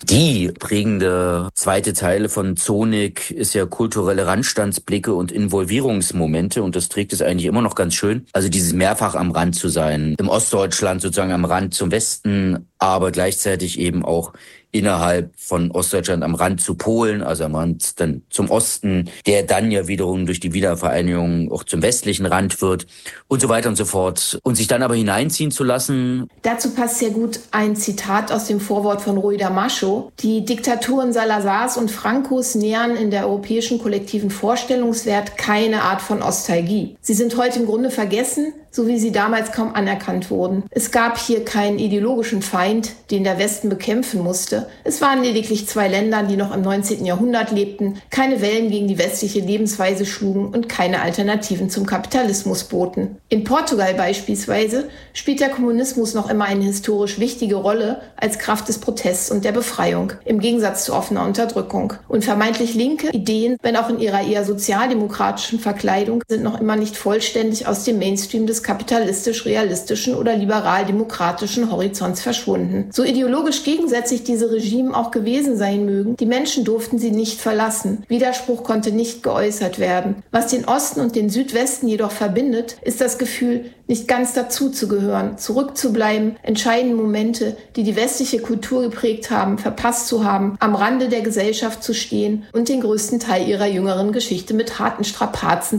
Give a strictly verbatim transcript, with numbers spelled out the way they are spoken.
Die prägende zweite Zeile von Zonig ist ja kulturelle Randstandsblicke und Involvierungsmomente, und das trägt es eigentlich immer noch ganz schön. Also dieses mehrfach am Rand zu sein, im Ostdeutschland sozusagen am Rand zum Westen, aber gleichzeitig eben auch innerhalb von Ostdeutschland am Rand zu Polen, also am Rand dann zum Osten, der dann ja wiederum durch die Wiedervereinigung auch zum westlichen Rand wird und so weiter und so fort. Und sich dann aber hineinziehen zu lassen. Dazu passt sehr gut ein Zitat aus dem Vorwort von Ruy Damasio. Die Diktaturen Salazars und Francos nähern in der europäischen kollektiven Vorstellungswert keine Art von Nostalgie. Sie sind heute im Grunde vergessen, so wie sie damals kaum anerkannt wurden. Es gab hier keinen ideologischen Feind, den der Westen bekämpfen musste. Es waren lediglich zwei Länder, die noch im neunzehnten Jahrhundert lebten, keine Wellen gegen die westliche Lebensweise schlugen und keine Alternativen zum Kapitalismus boten. In Portugal beispielsweise spielt der Kommunismus noch immer eine historisch wichtige Rolle als Kraft des Protests und der Befreiung, im Gegensatz zu offener Unterdrückung. Und vermeintlich linke Ideen, wenn auch in ihrer eher sozialdemokratischen Verkleidung, sind noch immer nicht vollständig aus dem Mainstream des kapitalistisch-realistischen oder liberal-demokratischen Horizonts verschwunden. So ideologisch gegensätzlich diese Regime auch gewesen sein mögen, die Menschen durften sie nicht verlassen. Widerspruch konnte nicht geäußert werden. Was den Osten und den Südwesten jedoch verbindet, ist das Gefühl, nicht ganz dazu zu gehören, zurückzubleiben, entscheidende Momente, die die westliche Kultur geprägt haben, verpasst zu haben, am Rande der Gesellschaft zu stehen und den größten Teil ihrer jüngeren Geschichte mit harten Strapazen